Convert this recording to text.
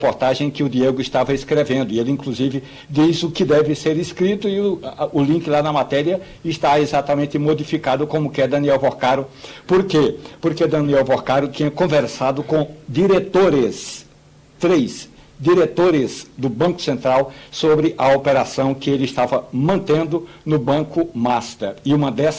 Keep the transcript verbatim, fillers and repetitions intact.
reportagem que o Diego estava escrevendo, e ele inclusive diz o que deve ser escrito, e o, a, o link lá na matéria está exatamente modificado como quer Daniel Porcaro. Por quê? Porque Daniel Porcaro tinha conversado com diretores, três diretores do Banco Central, sobre a operação que ele estava mantendo no Banco Master, e uma dessas